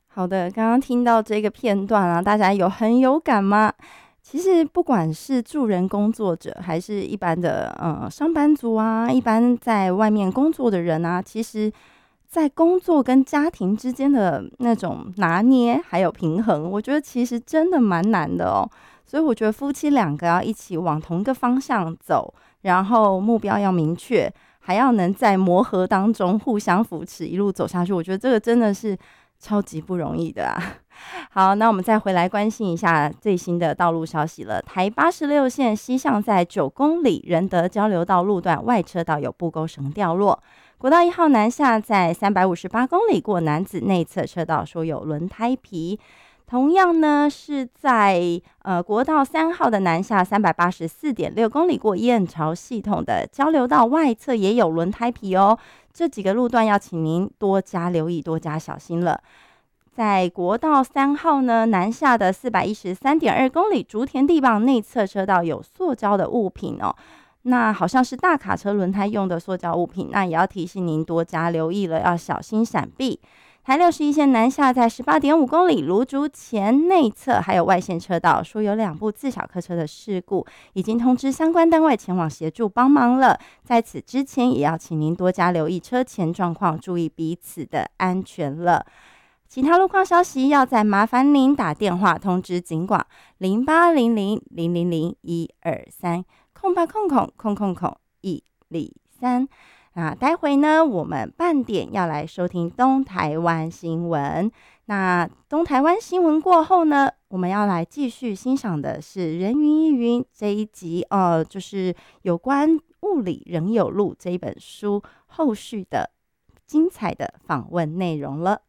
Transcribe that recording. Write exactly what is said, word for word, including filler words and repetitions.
好的，刚刚听到这个片段啊，大家有很有感吗？其实不管是助人工作者，还是一般的呃上班族啊，一般在外面工作的人啊，其实在工作跟家庭之间的那种拿捏还有平衡，我觉得其实真的蛮难的哦。所以我觉得夫妻两个要一起往同一个方向走，然后目标要明确，还要能在磨合当中互相扶持，一路走下去。我觉得这个真的是超级不容易的啊。好，那我们再回来关心一下最新的道路消息了。台八十六线西向在九公里仁德交流道路段外车道有布钩绳掉落。国道一号南下在三百五十八公里过南子内侧车道说有轮胎皮。同样呢，是在呃国道三号的南下三百八十四点六公里过燕巢系统的交流道外侧也有轮胎皮哦。这几个路段要请您多加留意，多加小心了。在国道三号呢，南下的四百一十三点二公里竹田地磅内侧车道有塑胶的物品哦，那好像是大卡车轮胎用的塑胶物品，那也要提醒您多加留意了，要小心闪避。台六十一线南下在十八点五公里芦竹前内侧还有外线车道，说有两部自小客车的事故，已经通知相关单位前往协助帮忙了。在此之前，也要请您多加留意车前状况，注意彼此的安全了。其他路况消息，要再麻烦您打电话通知警广零八零零零零零一二三空八空空空空空一零三。那待会呢，我们半点要来收听东台湾新闻。那东台湾新闻过后呢，我们要来继续欣赏的是《人云亦云》这一集，呃，就是有关《物理人有路》这一本书后续的精彩的访问内容了。